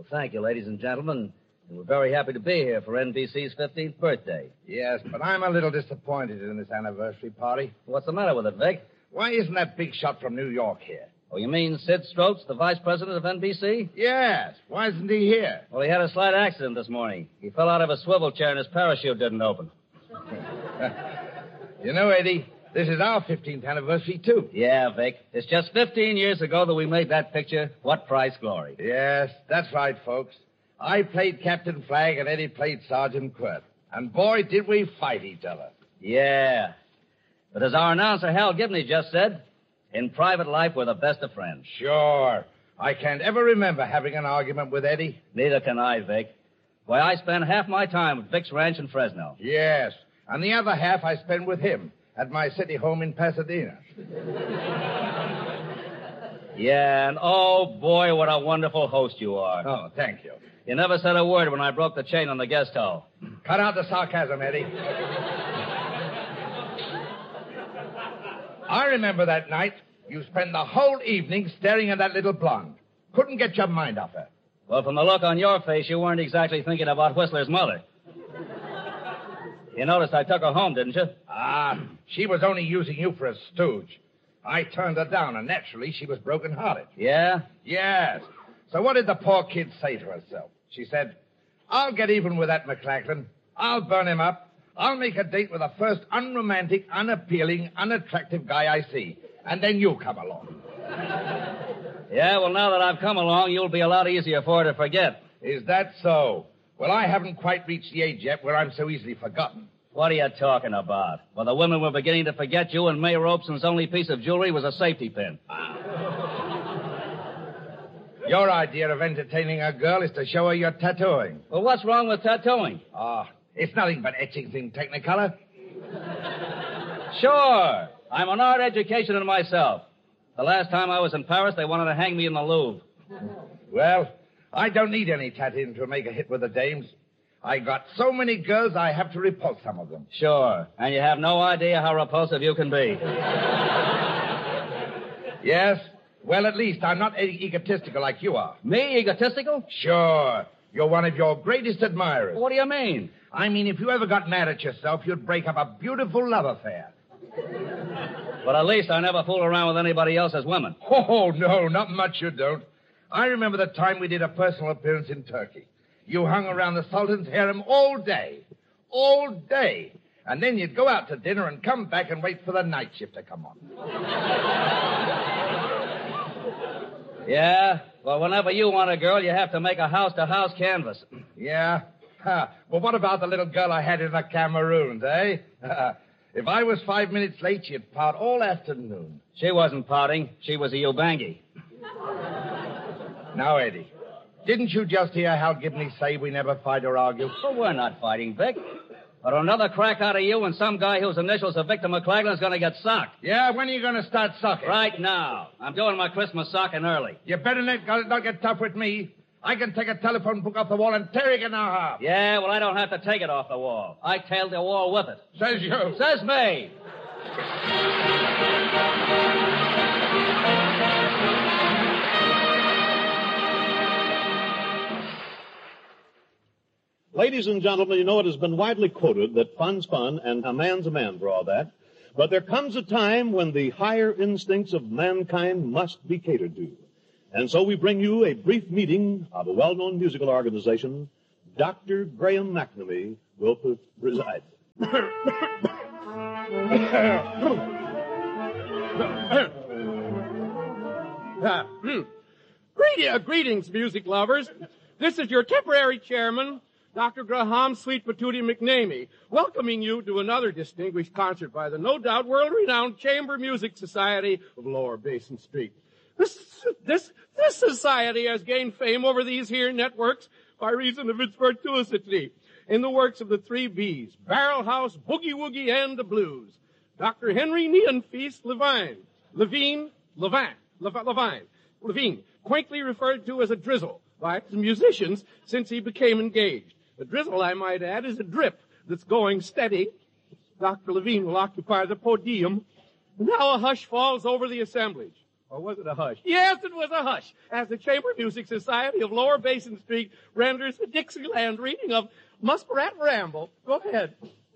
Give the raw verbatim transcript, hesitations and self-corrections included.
thank you, ladies and gentlemen. And we're very happy to be here for N B C's fifteenth birthday. Yes, but I'm a little disappointed in this anniversary party. What's the matter with it, Vic? Why isn't that big shot from New York here? Oh, you mean Sid Strotz, the vice president of N B C? Yes. Why isn't he here? Well, he had a slight accident this morning. He fell out of a swivel chair and his parachute didn't open. You know, Eddie, this is our fifteenth anniversary, too. Yeah, Vic. It's just fifteen years ago that we made that picture, What Price Glory. Yes, that's right, folks. I played Captain Flagg and Eddie played Sergeant Quirt. And boy, did we fight each other. Yeah. But as our announcer, Hal Gibney, just said, in private life, we're the best of friends. Sure. I can't ever remember having an argument with Eddie. Neither can I, Vic. Why, I spend half my time at Vic's ranch in Fresno. Yes. And the other half I spend with him at my city home in Pasadena. Yeah, and oh, boy, what a wonderful host you are. Oh, thank you. You never said a word when I broke the chain on the guest hall. Cut out the sarcasm, Eddie. I remember that night. You spent the whole evening staring at that little blonde. Couldn't get your mind off her. Well, from the look on your face, you weren't exactly thinking about Whistler's mother. You noticed I took her home, didn't you? Ah, she was only using you for a stooge. I turned her down, and naturally she was broken-hearted. Yeah? Yes. So what did the poor kid say to herself? She said, I'll get even with that McLachlan. I'll burn him up. I'll make a date with the first unromantic, unappealing, unattractive guy I see. And then you come along. Yeah, well, now that I've come along, you'll be a lot easier for her to forget. Is that so? Well, I haven't quite reached the age yet where I'm so easily forgotten. What are you talking about? Well, the women were beginning to forget you, and May Robeson's only piece of jewelry was a safety pin. Your idea of entertaining a girl is to show her your tattooing. Well, what's wrong with tattooing? Ah, it's nothing but etchings in Technicolor. Sure. I'm an art education in myself. The last time I was in Paris, they wanted to hang me in the Louvre. Well, I don't need any tattooing to make a hit with the dames. I got so many girls, I have to repulse some of them. Sure. And you have no idea how repulsive you can be. Yes? Well, at least I'm not e- egotistical like you are. Me, egotistical? Sure. You're one of your greatest admirers. What do you mean? I mean, if you ever got mad at yourself, you'd break up a beautiful love affair. But at least I never fool around with anybody else's women. Oh, no, not much you don't. I remember the time we did a personal appearance in Turkey. You hung around the Sultan's harem all day. All day. And then you'd go out to dinner and come back and wait for the night shift to come on. Yeah? Well, whenever you want a girl, you have to make a house-to-house canvas. Yeah? Huh. Well, what about the little girl I had in the Cameroons, eh? If I was five minutes late, she'd pout all afternoon. She wasn't pouting. She was a Ubangi. Now, Eddie, didn't you just hear Hal Gibney say we never fight or argue? Well, we're not fighting, Vic. But another crack out of you and some guy whose initials are Victor McLachlan is going to get socked. Yeah, when are you going to start sucking? Right now. I'm doing my Christmas socking early. You better not, not get tough with me. I can take a telephone book off the wall and tear it in half. Yeah, well, I don't have to take it off the wall. I tailed the wall with it. Says you. Says me. Ladies and gentlemen, you know it has been widely quoted that fun's fun and a man's a man for all that. But there comes a time when the higher instincts of mankind must be catered to. And so we bring you a brief meeting of a well-known musical organization. Doctor Graham McNamee will preside. Greetings, music lovers. This is your temporary chairman, Doctor Graham Sweet Patootie McNamee, welcoming you to another distinguished concert by the no doubt world-renowned Chamber Music Society of Lower Basin Street. This, this, this society has gained fame over these here networks by reason of its virtuosity in the works of the three B's, Barrel House, Boogie Woogie, and the Blues. Doctor Henry Neonfeast Levine, Levine, Levine, Levine, Levine, quaintly referred to as a drizzle by his musicians since he became engaged. A drizzle, I might add, is a drip that's going steady. Doctor Levine will occupy the podium. Now a hush falls over the assemblage. Or was it a hush? Yes, it was a hush, as the Chamber Music Society of Lower Basin Street renders a Dixieland reading of Muskrat Ramble. Go ahead.